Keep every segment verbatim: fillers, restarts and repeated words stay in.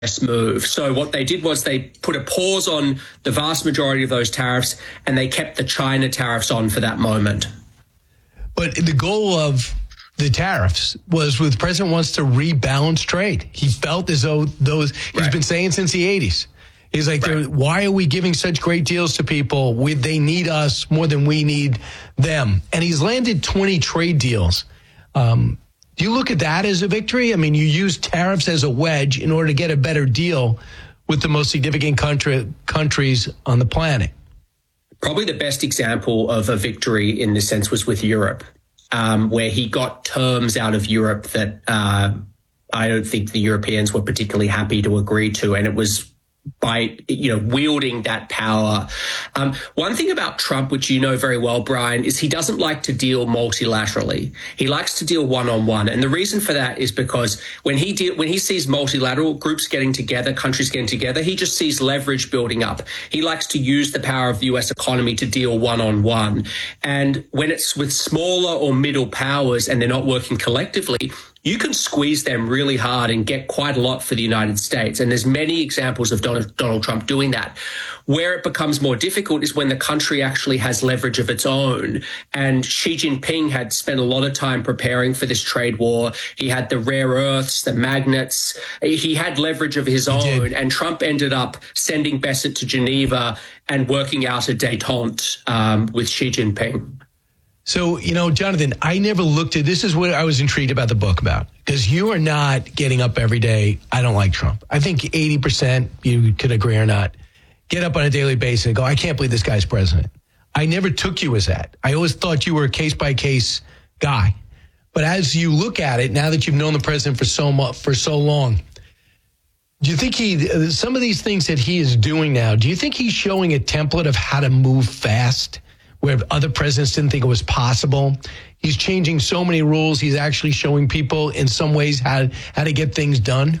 move. So what they did was they put a pause on the vast majority of those tariffs, and they kept the China tariffs on for that moment. But the goal of the tariffs was with the president wants to rebalance trade. He felt as though those, he's right. been saying since the eighties. He's like, right. why are we giving such great deals to people? We, they need us more than we need them. And he's landed twenty trade deals. Um, do you look at that as a victory? I mean, you use tariffs as a wedge in order to get a better deal with the most significant country, countries on the planet. Probably the best example of a victory in this sense was with Europe, um, where he got terms out of Europe that uh, I don't think the Europeans were particularly happy to agree to. And it was by, you know, wielding that power. Um, one thing about Trump, which you know very well, Brian, is he doesn't like to deal multilaterally. He likes to deal one-on-one. And the reason for that is because when he deal, when he sees multilateral groups getting together, countries getting together, he just sees leverage building up. He likes to use the power of the U S economy to deal one-on-one. And when it's with smaller or middle powers and they're not working collectively, you can squeeze them really hard and get quite a lot for the United States. And there's many examples of Donald, Donald Trump doing that. Where it becomes more difficult is when the country actually has leverage of its own. And Xi Jinping had spent a lot of time preparing for this trade war. He had the rare earths, the magnets. He had leverage of his own. And Trump ended up sending Bessent to Geneva and working out a détente um, with Xi Jinping. So, you know, Jonathan, I never looked at, this is what I was intrigued about the book about, because you are not getting up every day, I don't like Trump. I think eighty percent, you could agree or not, get up on a daily basis and go, I can't believe this guy's president. I never took you as that. I always thought you were a case-by-case guy. But as you look at it, now that you've known the president for so much, for so long, do you think he, some of these things that he is doing now, do you think he's showing a template of how to move fast, where other presidents didn't think it was possible? He's changing so many rules. He's actually showing people in some ways how, how to get things done.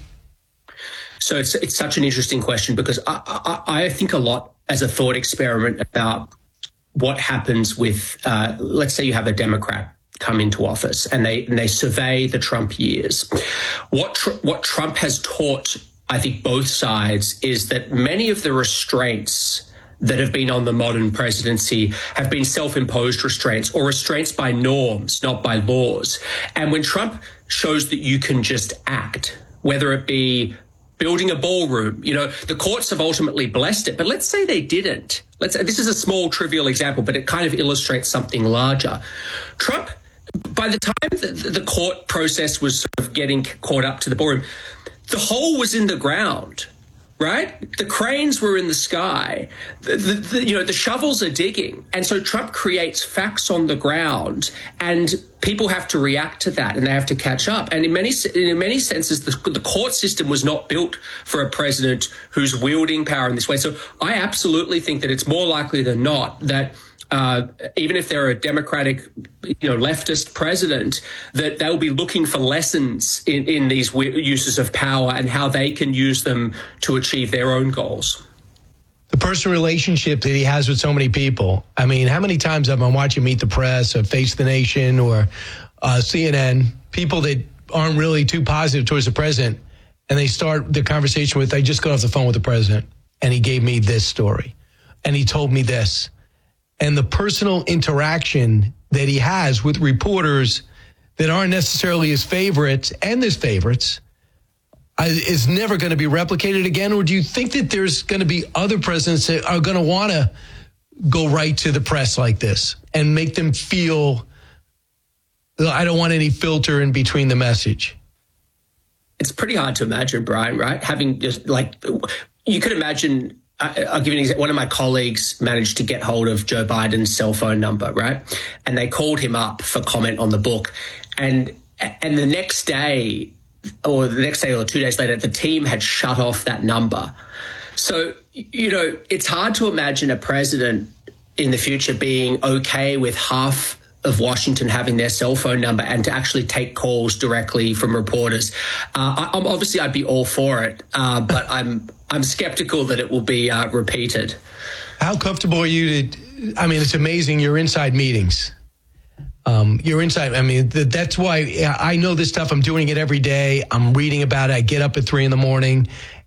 So it's it's such an interesting question, because I, I, I think a lot as a thought experiment about what happens with, uh, let's say you have a Democrat come into office and they and they survey the Trump years. What tr- what Trump has taught, I think, both sides is that many of the restraints that have been on the modern presidency have been self-imposed restraints, or restraints by norms, not by laws. And when Trump shows that you can just act, whether it be building a ballroom, you know, the courts have ultimately blessed it, but let's say they didn't. Let's this is a small, trivial example, but it kind of illustrates something larger. Trump, by the time the, the court process was sort of getting caught up to the ballroom, the hole was in the ground. Right? The cranes were in the sky. The, the, the, you know, the shovels are digging. And so Trump creates facts on the ground, and people have to react to that and they have to catch up. And in many in many senses, the, the court system was not built for a president who's wielding power in this way. So I absolutely think that it's more likely than not that Uh, even if they're a Democratic, you know, leftist president, that they'll be looking for lessons in, in these uses of power and how they can use them to achieve their own goals. The personal relationship that he has with so many people. I mean, how many times have I been watching Meet the Press or Face the Nation or uh, C N N, people that aren't really too positive towards the president, and they start the conversation with, I just got off the phone with the president, and he gave me this story, and he told me this. And the personal interaction that he has with reporters that aren't necessarily his favorites and his favorites uh, is never going to be replicated again? Or do you think that there's going to be other presidents that are going to want to go right to the press like this and make them feel, I don't want any filter in between the message? It's pretty hard to imagine, Brian, right? Having just like, you could imagine, I'll give you an example. One of my colleagues managed to get hold of Joe Biden's cell phone number, right? And they called him up for comment on the book. And and the next day, or the next day or two days later, the team had shut off that number. So, you know, it's hard to imagine a president in the future being okay with half of Washington having their cell phone number and to actually take calls directly from reporters. Uh, I, I'm obviously, I'd be all for it, uh, but I'm I'm skeptical that it will be uh, repeated. How comfortable are you to, I mean, it's amazing, you're inside meetings. Um, you're inside, I mean, th- that's why I know this stuff. I'm doing it every day. I'm reading about it. I get up at three in the morning